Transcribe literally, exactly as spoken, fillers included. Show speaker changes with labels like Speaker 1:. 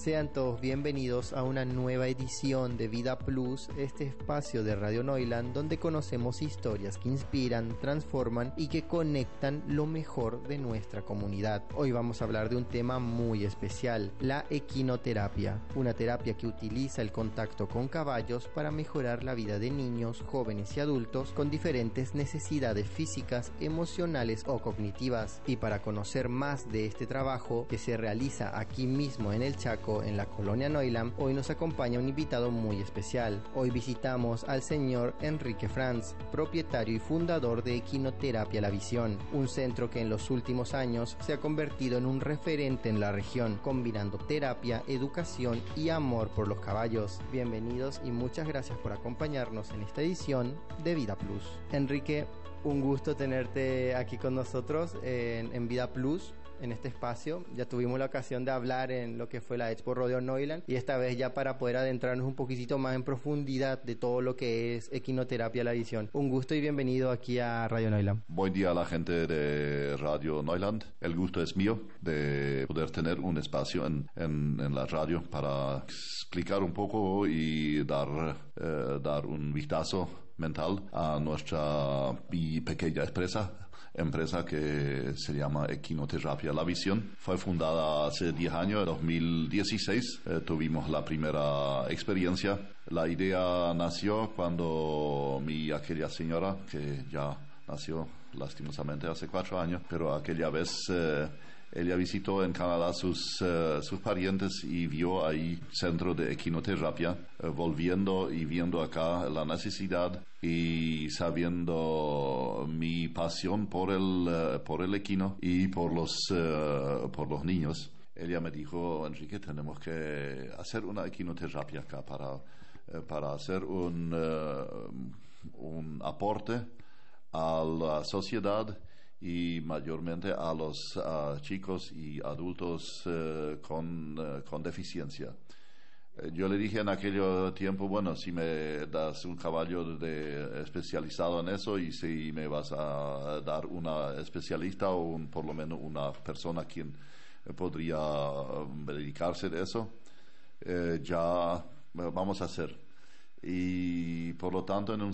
Speaker 1: Sean todos bienvenidos a una nueva edición de Vida Plus, este espacio de Radio Neuland donde conocemos historias que inspiran, transforman y que conectan lo mejor de nuestra comunidad. Hoy vamos a hablar de un tema muy especial, la equinoterapia, una terapia que utiliza el contacto con caballos para mejorar la vida de niños, jóvenes y adultos con diferentes necesidades físicas, emocionales o cognitivas. Y para conocer más de este trabajo que se realiza aquí mismo en el Chaco, en la colonia Neuland, hoy nos acompaña un invitado muy especial. Hoy visitamos al señor Enrique Franz, propietario y fundador de Equinoterapia La Visión, un centro que en los últimos años se ha convertido en un referente en la región, combinando terapia, educación y amor por los caballos. Bienvenidos y muchas gracias por acompañarnos en esta edición de Vida Plus. Enrique, un gusto tenerte aquí con nosotros en, en Vida Plus, en este espacio. Ya tuvimos la ocasión de hablar en lo que fue la Expo Rodeo Neuland y esta vez ya para poder adentrarnos un poquitito más en profundidad de todo lo que es Equinoterapia La Visión. Un gusto y bienvenido aquí a Radio Neuland.
Speaker 2: Buen día a la gente de Radio Neuland. El gusto es mío de poder tener un espacio en, en, en la radio para explicar un poco y dar, eh, dar un vistazo mental a nuestra pequeña empresa, empresa que se llama Equinoterapia La Visión. Fue fundada hace diez años, en dos mil dieciséis. Eh, tuvimos la primera experiencia. La idea nació cuando mi aquella señora, que ya nació lastimosamente hace cuatro años, pero aquella vez eh, ella visitó en Canadá sus, uh, sus parientes y vio ahí centro de equinoterapia, uh, volviendo y viendo acá la necesidad y sabiendo mi pasión por el, uh, por el equino y por los, uh, por los niños. Ella me dijo: Enrique, tenemos que hacer una equinoterapia acá para, uh, para hacer un, uh, un aporte a la sociedad y mayormente a los uh, chicos y adultos uh, con, uh, con deficiencia. Uh, yo le dije en aquel tiempo, bueno, si me das un caballo de, especializado en eso y si me vas a dar una especialista o un, por lo menos una persona quien podría um, dedicarse de eso, uh, ya vamos a hacer. Y por lo tanto en un